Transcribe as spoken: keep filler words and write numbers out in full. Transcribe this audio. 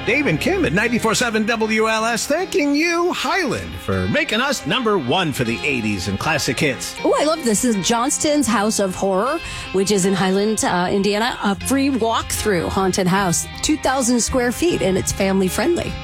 Dave and Kim at ninety-four point seven W L S thanking you, Highland, for making us number one for the eighties and classic hits. Oh, I love this. This is Johnston's House of Horror, which is in Highland, uh, Indiana. A free walk-through haunted house, two thousand square feet, and it's family friendly.